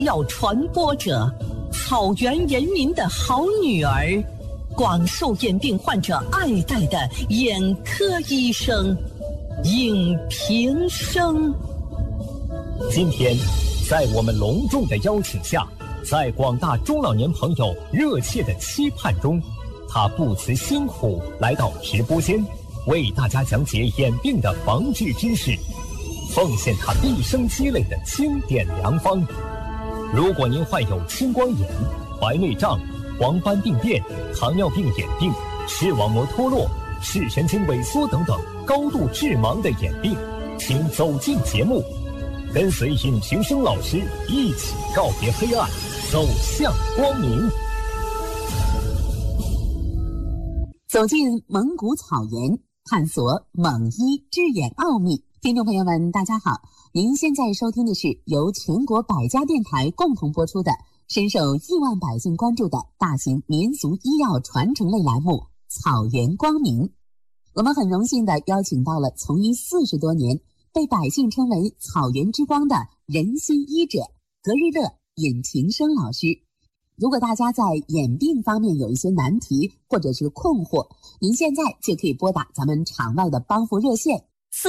要传播者，草原人民的好女儿，广受眼病患者爱戴的眼科医生尹平生。 今天，在我们隆重的邀请下，在广大中老年朋友热切的期盼中，他不辞辛苦来到直播间，为大家讲解眼病的防治知识，奉献他毕生积累的经典良方。如果您患有青光眼、白内障、黄斑病变、糖尿病眼病、视网膜脱落、视神经萎缩等等高度致盲的眼病，请走进节目，跟随尹平生老师一起告别黑暗，走向光明。 走进蒙古草原，探索蒙医治眼奥秘。听众朋友们，大家好，您现在收听的是由全国百家电台共同播出的深受亿万百姓关注的大型民俗医药传承类栏目《草原光明》。我们很荣幸地邀请到了从医40多年，被百姓称为草原之光的人心医者格日乐尹平生老师。如果大家在眼病方面有一些难题或者是困惑，您现在就可以拨打咱们场外的帮扶热线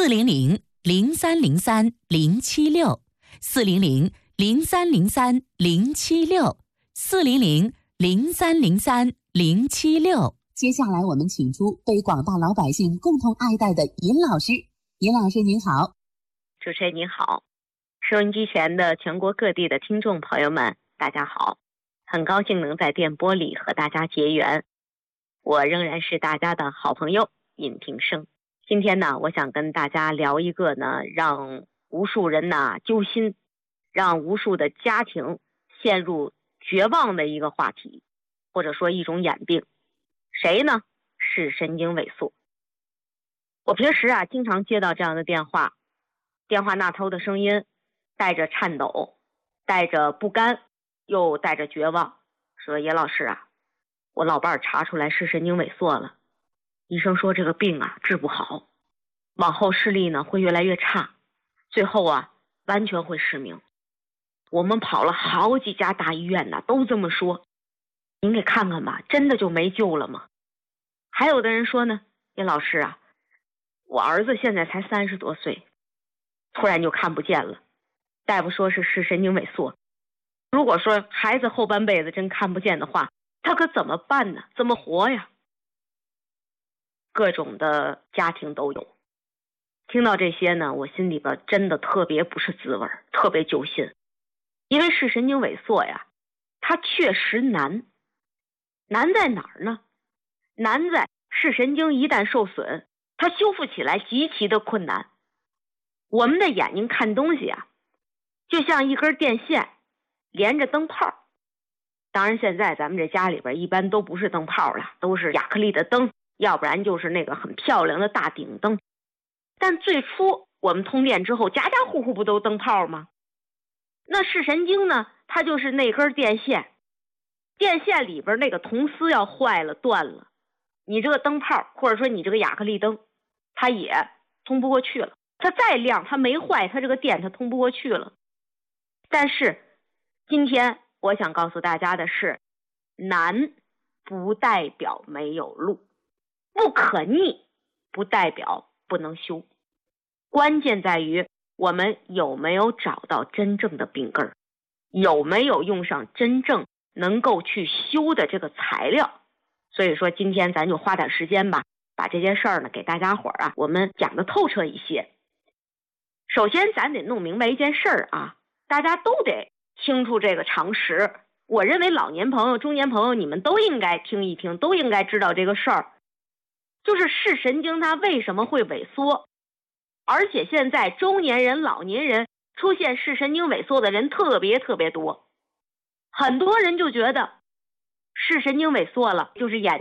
400-303-076，400-303-076。接下来我们请出被广大老百姓共同爱戴的尹老师。尹老师您好。 主持人您好，收音机前的全国各地的听众朋友们大家好，很高兴能在电波里和大家结缘，我仍然是大家的好朋友尹平生。今天呢，我想跟大家聊一个呢，让无数人呢揪心，让无数的家庭陷入绝望的一个话题，或者说一种眼病。谁呢？视神经萎缩。我平时经常接到这样的电话，电话那头的声音带着颤抖，带着不甘，又带着绝望，说叶老师我老伴儿查出来是神经萎缩了，医生说这个病治不好，往后视力呢会越来越差，最后完全会失明。我们跑了好几家大医院都这么说，您给看看吧，真的就没救了吗？还有的人说呢，叶老师我儿子现在才30多岁，突然就看不见了，大夫说是视神经萎缩。如果说孩子后半辈子真看不见的话，他可怎么办呢？怎么活呀？各种的家庭都有。听到这些呢，我心里边真的特别不是滋味，特别揪心。因为视神经萎缩它确实难。难在哪儿呢？难在视神经一旦受损，它修复起来极其的困难。我们的眼睛看东西就像一根电线连着灯泡。当然现在咱们这家里边一般都不是灯泡了，都是亚克力的灯，要不然就是那个很漂亮的大顶灯。但最初我们通电之后，家家户户不都灯泡吗？那视神经呢，它就是那根电线，电线里边那个铜丝要坏了断了，你这个灯泡或者说你这个亚克力灯它也通不过去了，它再亮它没坏，它这个电它通不过去了。但是今天我想告诉大家的是，难不代表没有路，不可逆不代表不能修。关键在于我们有没有找到真正的病根儿，有没有用上真正能够去修的这个材料。所以说今天咱就花点时间吧，把这件事儿呢给大家伙儿我们讲得透彻一些。首先咱得弄明白一件事儿大家都得清楚这个常识。我认为老年朋友、中年朋友你们都应该听一听，都应该知道这个事儿，就是视神经它为什么会萎缩。而且现在中年人、老年人出现视神经萎缩的人特别特别多，很多人就觉得视神经萎缩了就是眼